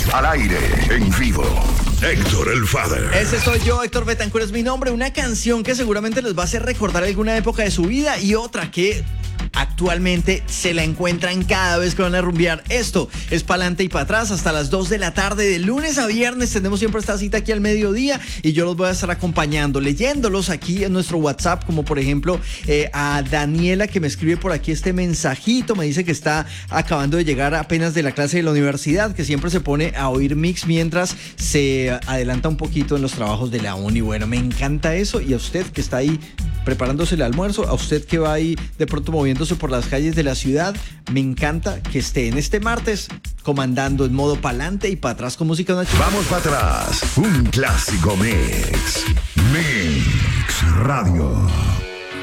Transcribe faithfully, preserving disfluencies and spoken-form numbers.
Al aire, en vivo. Héctor el Father. Ese soy yo, Héctor Betancourt es mi nombre. Una canción que seguramente les va a hacer recordar alguna época de su vida y otra que actualmente se la encuentran cada vez que van a rumbear. Esto es Pa'lante y Pa' Atrás hasta las dos de la tarde, de lunes a viernes. Tenemos siempre esta cita aquí al mediodía y yo los voy a estar acompañando, leyéndolos aquí en nuestro WhatsApp, como por ejemplo eh, a Daniela, que me escribe por aquí este mensajito. Me dice que está acabando de llegar apenas de la clase de la universidad, que siempre se pone a oír mix mientras se adelanta un poquito en los trabajos de la uni. Bueno, me encanta eso. Y a usted que está ahí preparándose el almuerzo, a usted que va ahí de pronto moviéndose por las calles de la ciudad, me encanta que esté en este martes comandando en modo pa'lante y pa' atrás con música nacional. Vamos para atrás, un clásico mix. Mix Radio.